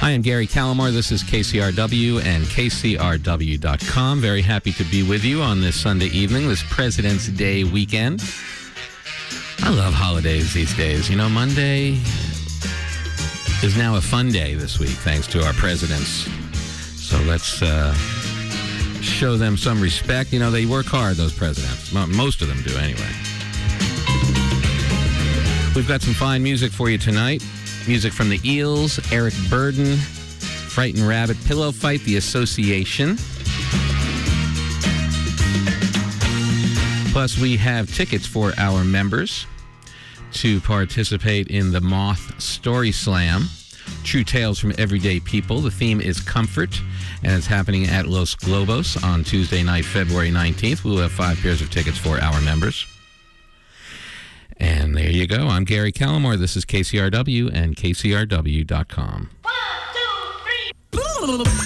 I am Gary Calamar. This is KCRW and KCRW.com. Very happy to be with you on this Sunday evening, this President's Day weekend. I love holidays these days. You know, Monday is now a fun day this week, thanks to our presidents. So let's show them some respect. You know, they work hard, those presidents. Most of them do, anyway. We've got some fine music for you tonight. Music from the Eels, Eric Burdon, Frightened Rabbit, Pillow Fight, The Association. Plus, we have tickets for our members to participate in the Moth Story Slam. True Tales from Everyday People. The theme is comfort, and it's happening at Los Globos on Tuesday night, February 19th. We'll have 5 pairs of tickets for our members. And there you go. I'm Gary Calamar. This is KCRW and KCRW.com. 1, 2, 3.